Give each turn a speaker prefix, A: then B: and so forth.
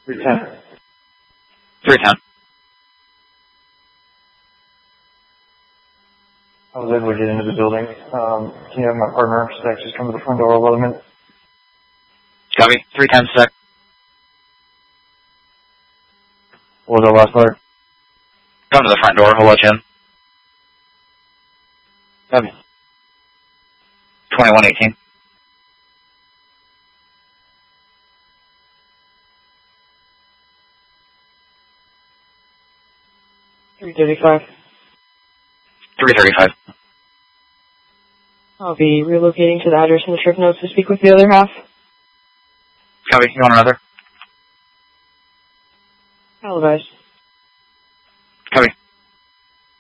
A: 310.
B: 310.
A: I was able to get into the building. Can you have my partner, Stack, just come to the front door 11 minutes?
B: Copy. 310, Stack.
A: What was our last letter?
B: Come to the front door. We'll let you in.
A: Copy.
B: 2118.
C: $335.
B: 335.
C: I'll be relocating to the address in the trip notes to speak with the other half.
B: Copy. You want another?
C: Televised.
B: Copy.